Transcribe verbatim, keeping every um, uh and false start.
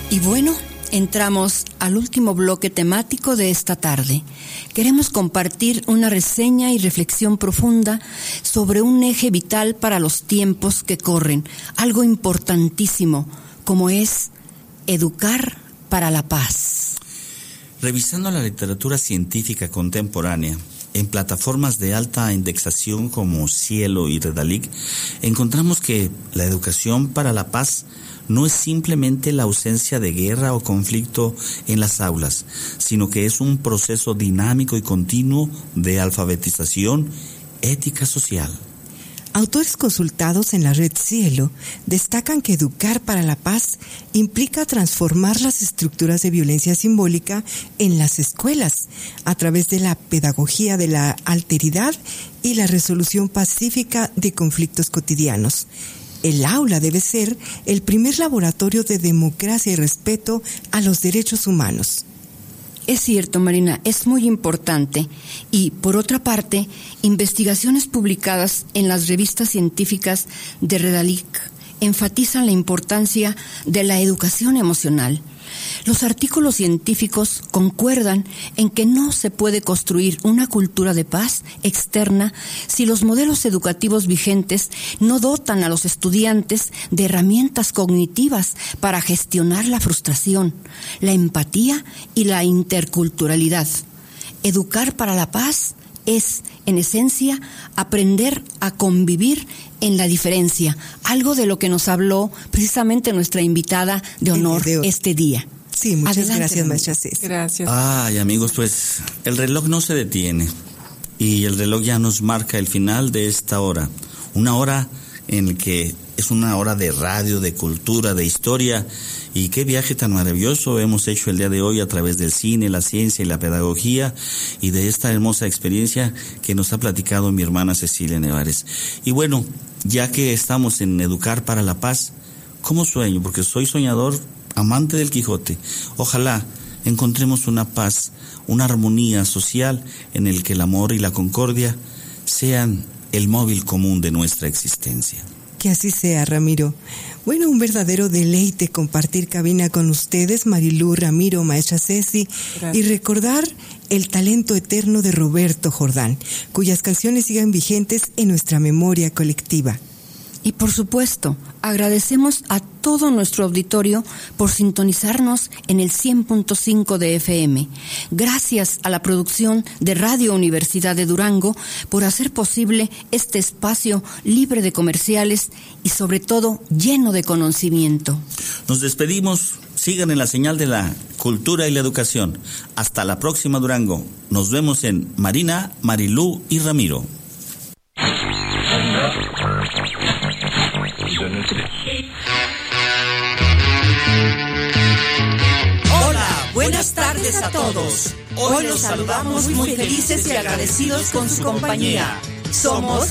Y bueno, entramos al último bloque temático de esta tarde. Queremos compartir una reseña y reflexión profunda sobre un eje vital para los tiempos que corren, algo importantísimo, como es educar para la paz. Revisando la literatura científica contemporánea, en plataformas de alta indexación como Cielo y Redalic, encontramos que la educación para la paz no es simplemente la ausencia de guerra o conflicto en las aulas, sino que es un proceso dinámico y continuo de alfabetización ética social. Autores consultados en la red Cielo destacan que educar para la paz implica transformar las estructuras de violencia simbólica en las escuelas a través de la pedagogía de la alteridad y la resolución pacífica de conflictos cotidianos. El aula debe ser el primer laboratorio de democracia y respeto a los derechos humanos. Es cierto, Marina, es muy importante. Y, por otra parte, investigaciones publicadas en las revistas científicas de Redalic enfatizan la importancia de la educación emocional. Los artículos científicos concuerdan en que no se puede construir una cultura de paz externa si los modelos educativos vigentes no dotan a los estudiantes de herramientas cognitivas para gestionar la frustración, la empatía y la interculturalidad. Educar para la paz es, en esencia, aprender a convivir en la diferencia, algo de lo que nos habló precisamente nuestra invitada de honor de este día. Sí, muchas Adelante, gracias, maestra Ceci. Gracias. Ay, amigos, pues el reloj no se detiene y el reloj ya nos marca el final de esta hora, una hora en la que es una hora de radio, de cultura, de historia, y qué viaje tan maravilloso hemos hecho el día de hoy a través del cine, la ciencia y la pedagogía, y de esta hermosa experiencia que nos ha platicado mi hermana Cecilia Nevares. Y bueno, ya que estamos en Educar para la Paz, ¿cómo sueño? Porque soy soñador, amante del Quijote. Ojalá encontremos una paz, una armonía social en el que el amor y la concordia sean el móvil común de nuestra existencia. Que así sea, Ramiro. Bueno, un verdadero deleite compartir cabina con ustedes, Marilú, Ramiro, maestra Ceci, Gracias. Y recordar el talento eterno de Roberto Jordán, cuyas canciones sigan vigentes en nuestra memoria colectiva. Y por supuesto, agradecemos a todo nuestro auditorio por sintonizarnos en el cien punto cinco de F M. Gracias a la producción de Radio Universidad de Durango por hacer posible este espacio libre de comerciales y sobre todo lleno de conocimiento. Nos despedimos. Sigan en la señal de la cultura y la educación. Hasta la próxima, Durango. Nos vemos en Marina, Marilú y Ramiro. Hola, buenas tardes a todos. Hoy los saludamos muy felices y agradecidos con su compañía. Somos